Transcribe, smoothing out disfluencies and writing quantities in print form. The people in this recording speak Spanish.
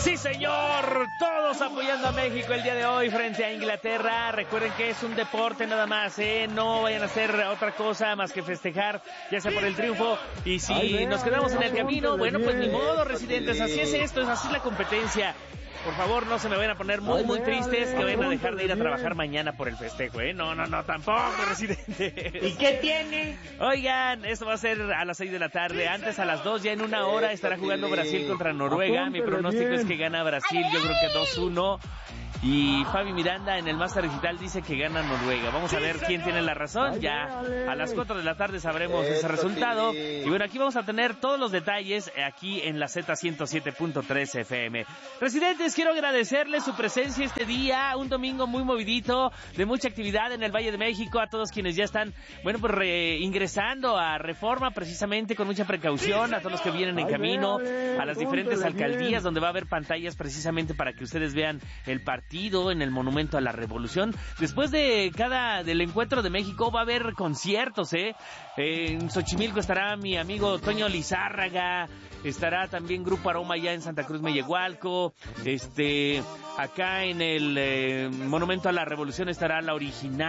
Sí, señor, todos apoyando a México el día de hoy frente a Inglaterra. Recuerden que es un deporte nada más, no vayan a hacer otra cosa más que festejar, ya sea por el triunfo. Y si nos quedamos en el camino, bueno, pues ni modo, residentes, así es esto, así es la competencia. Por favor, no se me vayan a poner muy tristes, que vayan a dejar de ir a trabajar mañana por el festejo, No, tampoco, residentes. ¿Y qué tiene? Oigan, esto va a ser a las 6 de la tarde. Antes a las 2, ya en una hora, estará jugando Brasil contra Noruega. Mi pronóstico es que gana Brasil, yo creo que 2-1. Y Fabi Miranda en el Master Digital dice que gana Noruega. Vamos a ver quién tiene la razón. Ya a las 4 de la tarde sabremos ese resultado. Y bueno, aquí vamos a tener todos los detalles aquí en la Z107.3 FM. Residentes, quiero agradecerles su presencia este día. Un domingo muy movidito, de mucha actividad en el Valle de México. A todos quienes ya están, bueno, pues ingresando a Reforma precisamente con mucha precaución. A todos los que vienen en camino, a las diferentes alcaldías donde va a haber pantallas precisamente para que ustedes vean el partido en el Monumento a la Revolución. Después del encuentro de México va a haber conciertos, En Xochimilco estará mi amigo Toño Lizárraga, estará también Grupo Aroma allá en Santa Cruz Mellehualco, acá en el Monumento a la Revolución estará La Original.